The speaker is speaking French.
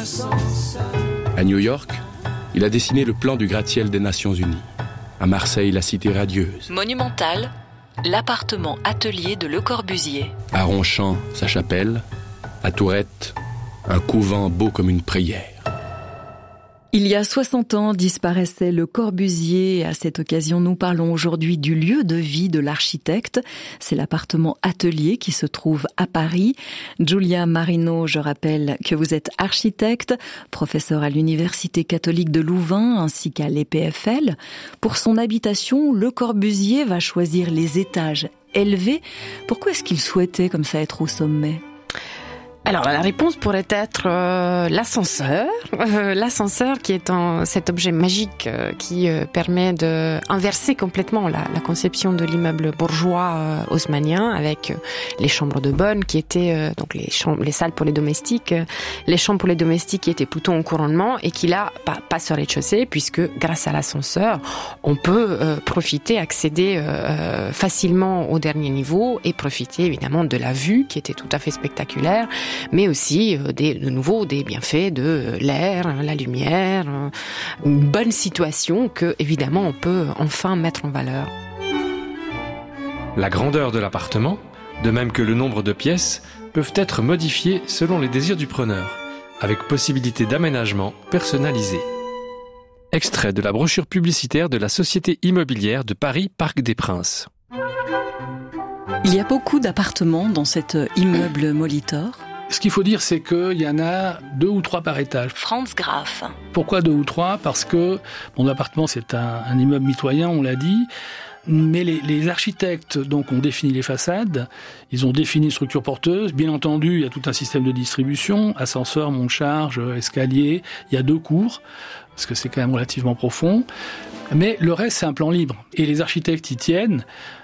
À New York, il a dessiné le plan du gratte-ciel des Nations Unies. À Marseille, la cité radieuse. Monumental, l'appartement atelier de Le Corbusier. À Ronchamp, sa chapelle. À Tourette, un couvent beau comme une prière. Il y a 60 ans disparaissait Le Corbusier. À cette occasion, nous parlons aujourd'hui du lieu de vie de l'architecte. C'est l'appartement atelier qui se trouve à Paris. Giulia Marino, je rappelle que vous êtes architecte, professeur à l'Université catholique de Louvain ainsi qu'à l'EPFL. Pour son habitation, Le Corbusier va choisir les étages élevés. Pourquoi est-ce qu'il souhaitait comme ça être au sommet ? Alors la réponse pourrait être l'ascenseur. L'ascenseur qui est cet objet magique qui permet de inverser complètement la conception de l'immeuble bourgeois haussmannien avec les chambres de bonne qui étaient donc les salles pour les domestiques, les chambres pour les domestiques qui étaient plutôt en couronnement et qui là passent au rez-de-chaussée puisque grâce à l'ascenseur on peut accéder facilement au dernier niveau et profiter évidemment de la vue qui était tout à fait spectaculaire, mais aussi de nouveau des bienfaits de l'air, la lumière, une bonne situation que évidemment on peut enfin mettre en valeur. La grandeur de l'appartement, de même que le nombre de pièces, peuvent être modifiées selon les désirs du preneur, avec possibilité d'aménagement personnalisé. Extrait de la brochure publicitaire de la Société immobilière de Paris Parc des Princes. Il y a beaucoup d'appartements dans cet immeuble Molitor. Ce qu'il faut dire, c'est qu'il y en a 2 ou 3 par étage. Franz Graf. Pourquoi 2 ou 3 ? Parce que mon appartement, c'est un immeuble mitoyen, on l'a dit. Mais les architectes donc ont défini les façades, ils ont défini une structure porteuse. Bien entendu, il y a tout un système de distribution, ascenseur, monte-charge, escalier. Il y a 2 cours, parce que c'est quand même relativement profond. Mais le reste, c'est un plan libre. Et les architectes y tiennent.